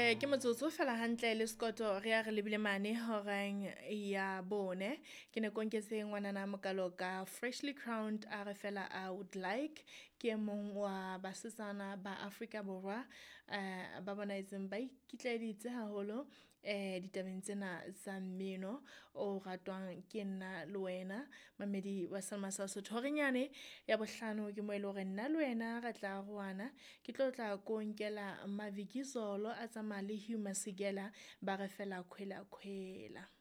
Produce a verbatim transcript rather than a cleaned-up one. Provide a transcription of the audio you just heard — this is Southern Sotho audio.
ke motsotso fela hantle le Scotto re a re lebile mane horeng ya bone ke ne konketse ngwanana mokalo ka freshly crowned a re fela I would like ke e mong wa basetsana ba Afrika Borwa eh ba bona itseng ba ikitlaeditse haholo eh ditabeng tsena tsa mmino o ratwang ke nna le wena mamedi wa Salma Sesotho hore nyane ya bohlano ke mo ile hore nna le wena ra tla roana ke tlo tla ko nkela Mavikizolo a tsamaya le Hugh Masekela ba re fela khwela khwela.